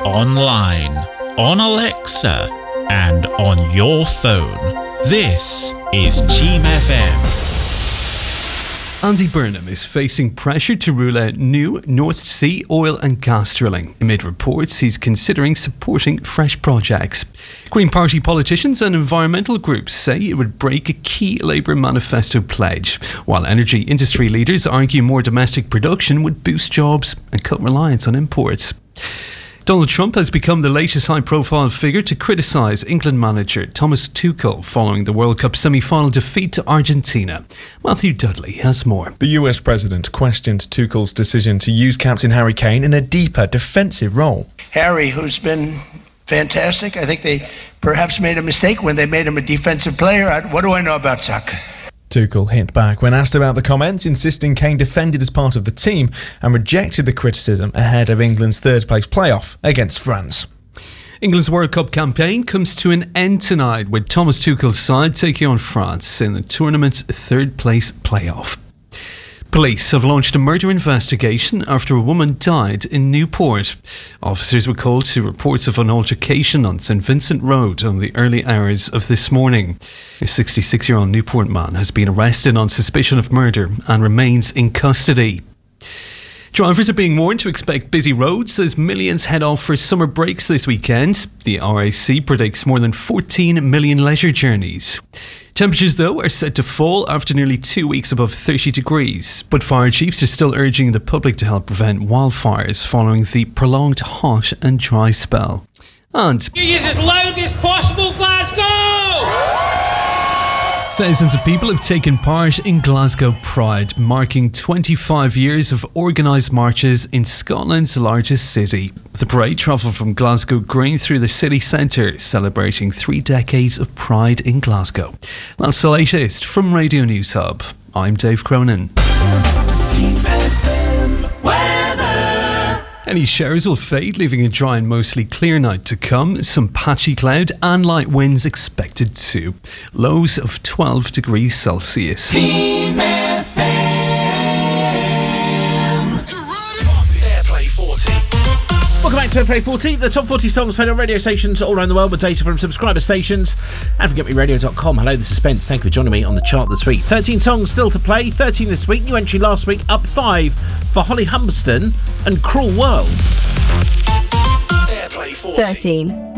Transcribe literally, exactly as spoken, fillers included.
online, on Alexa, and on your phone. This is Team F M. Andy Burnham is facing pressure to rule out new North Sea oil and gas drilling. Amid reports, he's considering supporting fresh projects. Green Party politicians and environmental groups say it would break a key Labour manifesto pledge, while energy industry leaders argue more domestic production would boost jobs and cut reliance on imports. Donald Trump has become the latest high-profile figure to criticise England manager Thomas Tuchel following the World Cup semi-final defeat to Argentina. Matthew Dudley has more. The U S president questioned Tuchel's decision to use captain Harry Kane in a deeper defensive role. Harry, who's been fantastic, I think they perhaps made a mistake when they made him a defensive player. I, what do I know about soccer? Tuchel hit back when asked about the comments, insisting Kane defended as part of the team and rejected the criticism ahead of England's third-place playoff against France. England's World Cup campaign comes to an end tonight with Thomas Tuchel's side taking on France in the tournament's third-place playoff. Police have launched a murder investigation after a woman died in Newport. Officers were called to reports of an altercation on St Vincent Road on the early hours of this morning. A sixty-six-year-old Newport man has been arrested on suspicion of murder and remains in custody. Drivers are being warned to expect busy roads as millions head off for summer breaks this weekend. The R A C predicts more than fourteen million leisure journeys. Temperatures, though, are set to fall after nearly two weeks above thirty degrees. But fire chiefs are still urging the public to help prevent wildfires following the prolonged hot and dry spell. And you use as loud as possible, Glasgow! Thousands of people have taken part in Glasgow Pride, marking twenty-five years of organised marches in Scotland's largest city. The parade travelled from Glasgow Green through the city centre, celebrating three decades of pride in Glasgow. That's the latest from Radio News Hub. I'm Dave Cronin. Any showers will fade, leaving a dry and mostly clear night to come. Some patchy cloud and light winds expected too. Lows of twelve degrees Celsius. Team F M. Airplay forty. Welcome back to Airplay forty, the top forty songs played on radio stations all around the world with data from subscriber stations and from get me radio dot com. Hello, this is Spence. Thank you for joining me on the chart this week. thirteen songs still to play, thirteen this week. New entry last week, up five for Holly Humberston and Cruel World. Airplay forty. thirteen.